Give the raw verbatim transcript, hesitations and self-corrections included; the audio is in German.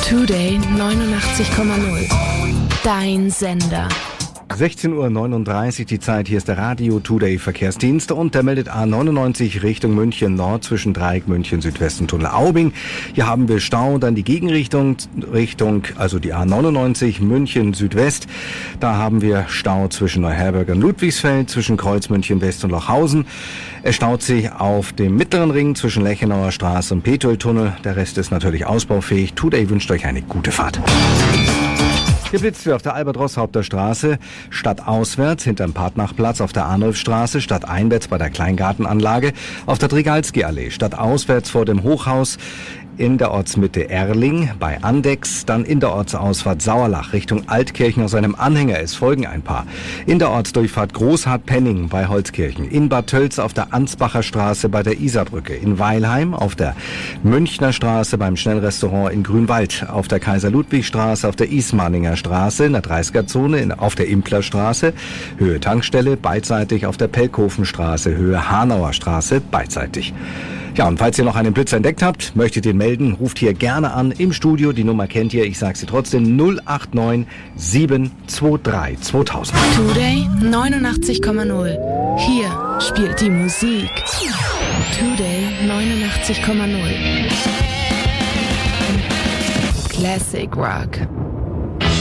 Today neunundachtzig Komma null. Dein Sender. sechzehn Uhr neununddreißig die Zeit, hier ist der Radio Today Verkehrsdienst und der meldet A neunundneunzig Richtung München Nord zwischen Dreieck München Südwesten Tunnel Aubing. Hier haben wir Stau, dann die Gegenrichtung, Richtung, also die A neunundneunzig München Südwest. Da haben wir Stau zwischen Neuherberg und Ludwigsfeld, zwischen Kreuz München West und Lochhausen. Es staut sich auf dem mittleren Ring zwischen Lechenauer Straße und Petueltunnel. Der Rest ist natürlich ausbaufähig. Today wünscht euch eine gute Fahrt. Hier blitzt wir auf der Albert-Roßhaupter-Straße, stadtauswärts hinterm Partnachplatz, auf der Arnulfstraße, stadteinwärts bei der Kleingartenanlage, auf der Trigalski-Allee, stadtauswärts vor dem Hochhaus, in der Ortsmitte Erling, bei Andex, dann in der Ortsausfahrt Sauerlach Richtung Altkirchen aus einem Anhänger. Es folgen ein paar. In der Ortsdurchfahrt Großhardt-Penning bei Holzkirchen, in Bad Tölz auf der Ansbacher Straße bei der Isarbrücke, in Weilheim auf der Münchner Straße beim Schnellrestaurant in Grünwald, auf der Kaiser-Ludwig-Straße, auf der Ismaninger Straße, in der dreißiger-Zone, in, auf der Implerstraße, Höhe Tankstelle, beidseitig auf der Pelkhofenstraße, Höhe Hanauer Straße, beidseitig. Ja, und falls ihr noch einen Blitz entdeckt habt, möchtet ihr ihn melden, ruft hier gerne an im Studio. Die Nummer kennt ihr, ich sage sie trotzdem, null acht neun sieben zwei drei zweitausend. Today neunundachtzig Komma null. Hier spielt die Musik. Today neunundachtzig Komma null. Classic Rock.